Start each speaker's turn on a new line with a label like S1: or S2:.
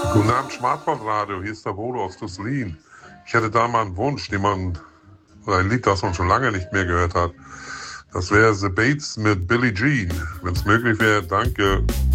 S1: Guten Abend, Smartphone-Radio. Hier ist der Bodo aus Dusselin. Ich hätte da mal einen Wunsch, oder ein Lied, das man schon lange nicht mehr gehört hat. Das wäre The Bates mit Billie Jean. Wenn es möglich wäre, danke.